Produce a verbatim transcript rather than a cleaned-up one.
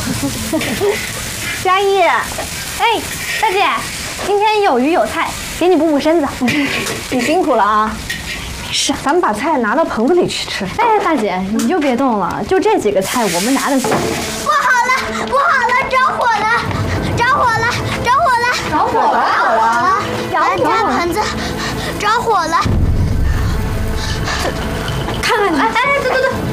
佳怡，哎，大姐，今天有鱼有菜，给你补补身子。 你辛苦了啊。 是， 咱们把菜拿到棚子里去吃。 哎，大姐，你就别动了，就这几个菜我们拿得起。 不好了，不好了，着火了，着火了，着火了， 着火了， 着火了，咱家盆子着火了。 看看你，哎哎，等等等，